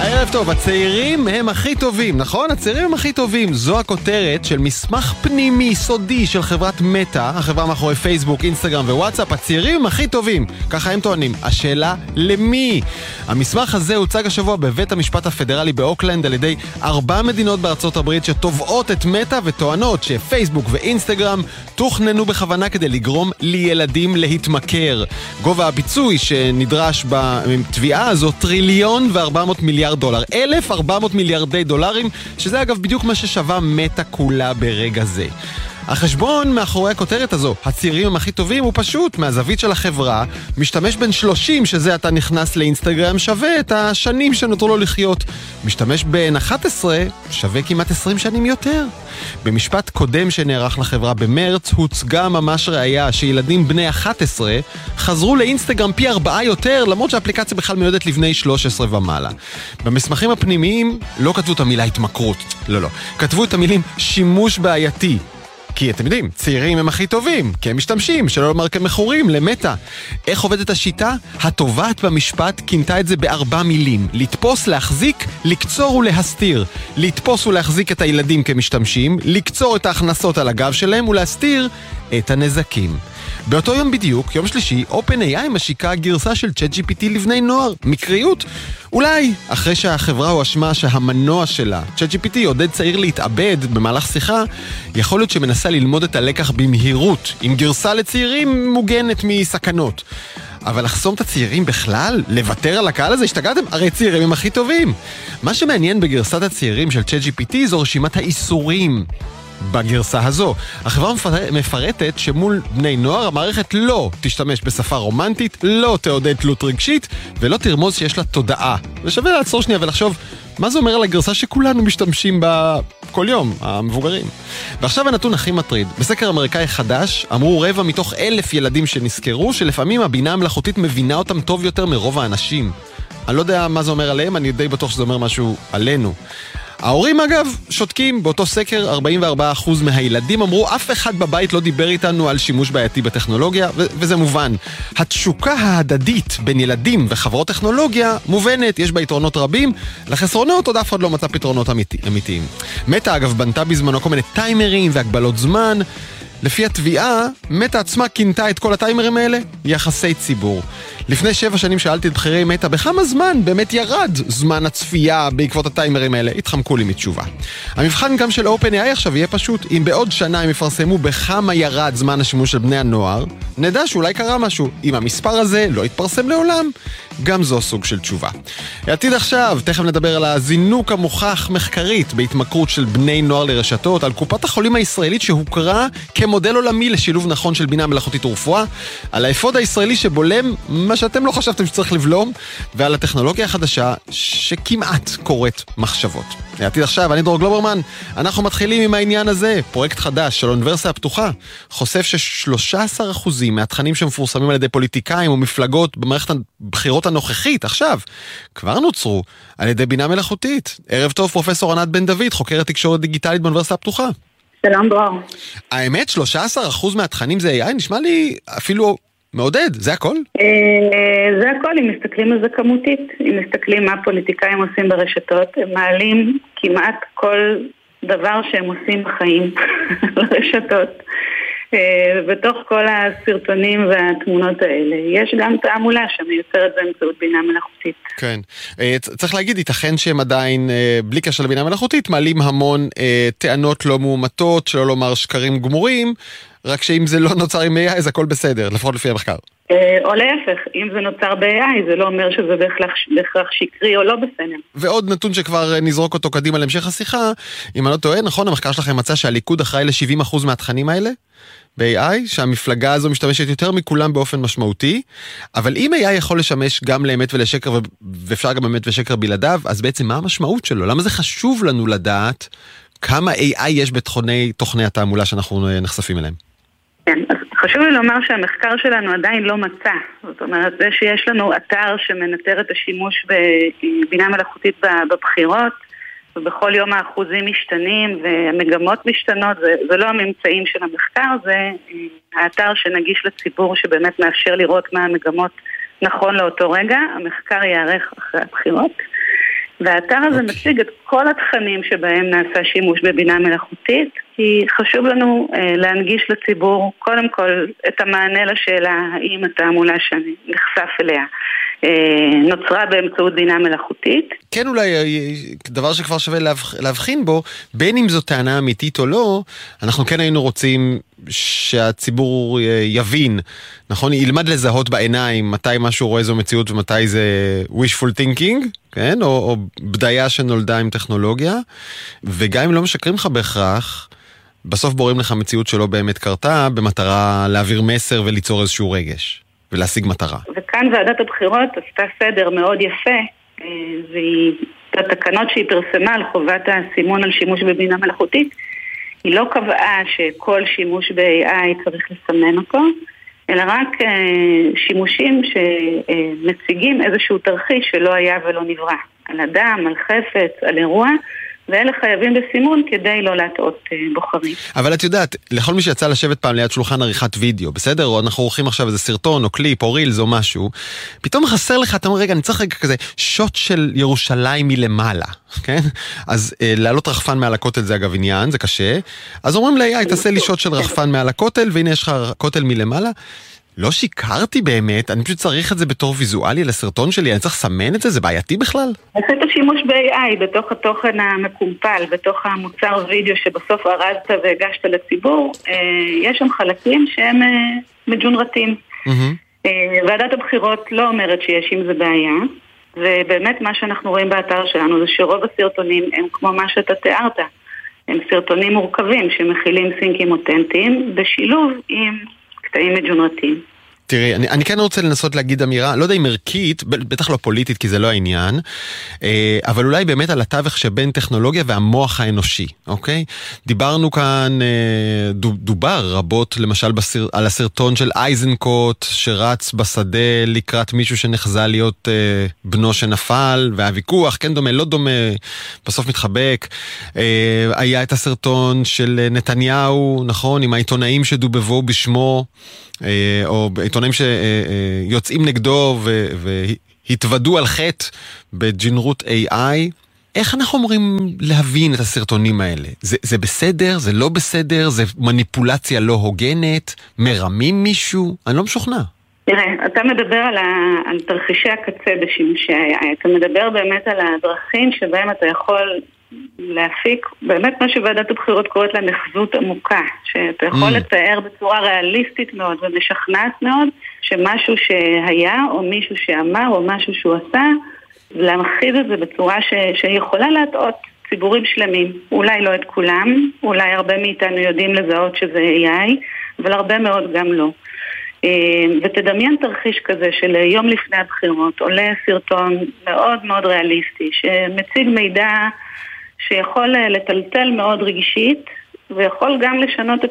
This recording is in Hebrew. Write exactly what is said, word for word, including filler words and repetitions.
ערב טוב, הצעירים הם הכי טובים, נכון? הצעירים הם הכי טובים. זו הכותרת של מסמך פנימי סודי של חברת מטא, החברה מאחורי פייסבוק, אינסטגרם ווואטסאפ. הצעירים הם הכי טובים, ככה הם טוענים. השאלה, למי? המסמך הזה הוצג השבוע בבית המשפט הפדרלי באוקלנד על ידי ארבע מדינות בארצות הברית שתובעות את מטא וטוענות שפייסבוק ואינסטגרם תוכננו בכוונה כדי לגרום לילדים להתמכר. גובה הפיצוי שנדרש בתביעה הזו טריליון וארבע מאות מיליארד דולר. אלף וארבע מאות מיליארדי דולרים, שזה אגב בדיוק מה ששווה מטא כולה ברגע זה. החשבון מאחורי הכותרת הזו, הצעירים הם הכי טובים, הוא פשוט מהזווית של החברה, משתמש בין שלושים, שזה אתה נכנס לאינסטגרם, שווה את השנים שנותרו לו לחיות. משתמש בין אחת עשרה, שווה כמעט עשרים שנים יותר. במשפט קודם שנערך לחברה במרץ, הוצגה ממש ראיה שילדים בני אחת עשרה חזרו לאינסטגרם פי ארבעה יותר, למרות שהאפליקציה בכלל מיועדת לבני שלוש עשרה ומעלה. במסמכים הפנימיים לא כתבו את המילה התמכרות, לא לא, כתבו את המילים שימוש בעייתי. כי אתם יודעים, צעירים הם הכי טובים, כי הם משתמשים, שלא לומר כמכורים, למטא. איך עובדת השיטה? התובעת במשפט כינתה את זה בארבע מילים. לתפוס, להחזיק, לקצור ולהסתיר. לתפוס ולהחזיק את הילדים כמשתמשים, לקצור את ההכנסות על הגב שלהם ולהסתיר את הנזקים. באותו יום בדיוק, יום שלישי, OpenAI משיקה גרסה של צ'אט ג'י פי טי לבני נוער. מקריות? אולי, אחרי שהחברה הואשמה שהמנוע שלה, צ'אט ג'י פי טי, עודד צעיר להתאבד במהלך שיחה, יכול להיות שמנסה ללמוד את הלקח במהירות, עם גרסה לצעירים מוגנת מסכנות. אבל לחסום את הצעירים בכלל? לוותר על הקהל הזה? השתגעתם? הרי צעירים הם הכי טובים. מה שמעניין בגרסת הצעירים של צ'אט ג'י פי טי זו רשימת האיסורים. בגרסה הזו, החברה מפרטת שמול בני נוער המערכת לא תשתמש בשפה רומנטית, לא תעודד תלות רגשית ולא תרמוז שיש לה תודעה. ושווה לעצור שנייה ולחשוב מה זה אומר על הגרסה שכולנו משתמשים בה כל יום, המבוגרים. ועכשיו הנתון הכי מטריד. בסקר אמריקאי חדש אמרו רבע מתוך אלף ילדים שנזכרו שלפעמים הבינה המלאכותית מבינה אותם טוב יותר מרוב האנשים. אני לא יודע מה זה אומר עליהם, אני די בטוח שזה אומר משהו עלינו. ההורים אגב שותקים. באותו סקר ארבעים וארבעה אחוז מהילדים אמרו אף אחד בבית לא דיבר איתנו על שימוש בעייתי בטכנולוגיה, ו- וזה מובן. התשוקה ההדדית בין ילדים וחברות טכנולוגיה מובנת, יש בה יתרונות רבים, לחסרונות עוד אף אחד לא מצא פתרונות אמיתי, אמיתיים. מטא אגב בנתה בזמנו כל מיני טיימרים והגבלות זמן. לפי התביעה, מטא עצמה כינתה את כל הטיימרים האלה יחסי ציבור. לפני שבע שנים שאלתי את בחירי מטא בכמה זמן באמת ירד זמן הצפייה בעקבות הטיימרים האלה. התחמקו לי מתשובה. המבחן גם של OpenAI עכשיו יהיה פשוט. אם בעוד שנה הם יפרסמו בכמה ירד זמן השימוש של בני הנוער, נדע שאולי קרה משהו. אם המספר הזה לא יתפרסם לעולם, גם זו סוג של תשובה. עתיד עכשיו, תכף נדבר על הזינוק המוכח מחקרית בהתמכרות של בני נוער לרשתות, על קופת החולים הישראלית שהוכרה כמודל עולמי לשילוב נכון של בינה מלאכותית ורפואה, על האפוד הישראלי שבולם מה שאתם לא חשבתם שצריך לבלום, ועל הטכנולוגיה החדשה שכמעט קוראת מחשבות. עתיד עכשיו, אני דרור גלוברמן, אנחנו מתחילים עם העניין הזה. פרויקט חדש של האוניברסיטה הפתוחה חושף ש-שלושה עשר אחוז מהתכנים שמפורסמים על ידי פוליטיקאים ומפלגות במערכת הבחירות הנוכחית עכשיו כבר נוצרו על ידי בינה מלאכותית. ערב טוב פרופסור ענת בן דוד, חוקרת תקשורת דיגיטלית באוניברסיטה הפתוחה. שלום דרור. האמת, שלושה עשר אחוז מהתכנים זה איי איי, נשמע לי אפילו מעודד, זה הכל? זה הכל, אם מסתכלים על זה כמותית, אם מסתכלים מה פוליטיקאים עושים ברשתות, הם מעלים כמעט כל דבר שהם עושים בחיים לרשתות. בתוך כל הסרטונים והתמונות האלה יש גם תעמולה שמיוצרת באמצעות בינה מלאכותית. כן, צריך להגיד, ייתכן שהם עדיין בלי קשר לבינה מלאכותית מעלים המון טענות לא מאומתות, שלא לומר שקרים גמורים, רק שאם זה לא נוצר עם איי איי אז הכל בסדר, לפחות לפי המחקר. או להפך, אם זה נוצר ב-איי איי זה לא אומר שזה בהכרח שקרי או לא בסדר. ועוד נתון שכבר נזרוק אותו קדימה להמשך השיחה, אם אני לא טועה, נכון, המחקר שלכם מצא שהליכוד אחראי ל-שבעים אחוז מהתכנים האלה ב-איי איי, שהמפלגה הזו משתמשת יותר מכולם באופן משמעותי, אבל אם איי איי יכול לשמש גם לאמת ולשקר, ואפשר גם אמת ושקר בלעדיו, אז בעצם מה המשמעות שלו? למה זה חשוב לנו לדעת כמה איי איי יש בתוכני תוכני התעמולה שאנחנו נחשפים אליהם? כן, אז חשוב לי לומר שהמחקר שלנו עדיין לא מצא. זאת אומרת, זה שיש לנו אתר שמנטר את השימוש בבינה מלאכותית בבחירות, ובכל יום האחוזים משתנים והמגמות משתנות, זה, זה לא הממצאים של המחקר, זה האתר שנגיש לציבור שבאמת מאפשר לראות מה המגמות נכון לאותו רגע. המחקר יערך אחרי הבחירות. והאתר הזה okay. מציג את כל התכנים שבהם נעשה שימוש בבינה מלאכותית, כי חשוב לנו אה, להנגיש לציבור קודם כל את המענה לשאלה האם התעמולה שאני נחשף אליה אה, נוצרה באמצעות בינה מלאכותית. כן, אולי דבר שכבר שווה להבחין בו, בין אם זו טענה אמיתית או לא, אנחנו כן היינו רוצים שהציבור יבין, נכון? ילמד לזהות בעיניים מתי משהו רואה זו מציאות ומתי זה wishful thinking, כן? או, או בדיה שנולדה עם טכנולוגיה, וגם אם לא משקרים לך בהכרח, בסוף בורים לך מציאות שלא באמת קרתה, במטרה להעביר מסר וליצור איזשהו רגש, ולהשיג מטרה. וכאן ועדת הבחירות עשתה סדר מאוד יפה, והיא, בתקנות שהיא פרסמה על חובת הסימון על שימוש בבינה מלאכותית, היא לא קבעה שכל שימוש ב-איי איי צריך לסמן אותו, אלא רק שימושים שמציגים איזשהו תרחיש שלא היה ולא נברא. על אדם, על חפץ, על אירוע, ואלה חייבים בסימון כדי לא להטעות בוחרים. אבל את יודעת, לכל מי שיצא לשבת פעם ליד שולחן עריכת וידאו, בסדר? או אנחנו עורכים עכשיו איזה סרטון או קליפ או רילס או משהו, פתאום חסר לך, אתה אומר, רגע, אני צריך רגע כזה שוט של ירושלים מלמעלה, כן? אז אה, לעלות רחפן מעל הכותל זה אגב עניין, זה קשה. אז אומרים לה, איי, תעשה לי שוט של רחפן מעל הכותל, והנה יש לך כותל מלמעלה. לא שיקרתי באמת, אני פשוט צריך את זה בתור ויזואלי לסרטון שלי, אני צריך לסמן את זה, זה בעייתי בכלל? עשית שימוש ב-איי איי בתוך התוכן המקומפל, בתוך המוצר וידאו שבסוף ארזת והגשת לציבור, יש שם חלקים שהם מג'ונרטים. ועדת הבחירות לא אומרת שיש עם זה בעיה, ובאמת מה שאנחנו רואים באתר שלנו זה שרוב הסרטונים הם כמו מה שאתה תיארת, הם סרטונים מורכבים שמכילים סינקים אותנטיים, בשילוב עם קטעים מג'ונרטיים. תראי, אני, אני כן רוצה לנסות להגיד אמירה, לא יודע אם ערכית, בטח לא פוליטית כי זה לא העניין, אבל אולי באמת על התווך שבין טכנולוגיה והמוח האנושי, אוקיי? דיברנו כאן, דובר רבות למשל בסר, על הסרטון של אייזנקוט שרץ בשדה לקראת מישהו שנחזה להיות בנו שנפל, והוויכוח, כן דומה, לא דומה, בסוף מתחבק. היה את הסרטון של נתניהו, נכון, עם העיתונאים שדובבו בשמו, או עיתונאים שיוצאים נגדו והתוודו על חטא בג'ינרות איי איי. איך אנחנו אומרים להבין את הסרטונים האלה? זה, זה בסדר? זה לא בסדר? זה מניפולציה לא הוגנת? מרמים מישהו? אני לא משוכנע. תראה, אתה מדבר על, ה... על תרחישי הקצה בשימושי איי איי. אתה מדבר באמת על הדרכים שבהם אתה יכול להפיק באמת מה שוועדת הבחירות קוראת לה נחזות עמוקה, שאתה יכול mm. לתאר בצורה ריאליסטית מאוד ומשכנעת מאוד שמשהו שהיה או מישהו שאמר או משהו שהוא עשה, להמחיד את זה בצורה ש... שיכולה להטעות ציבורים שלמים, אולי לא את כולם, אולי הרבה מאיתנו יודעים לזהות שזה איי איי, אבל הרבה מאוד גם לא. ותדמיין תרחיש כזה של יום לפני הבחירות עולה סרטון מאוד מאוד ריאליסטי שמציג מידע שיכול לטלטל מאוד רגשית ויכול גם לשנות את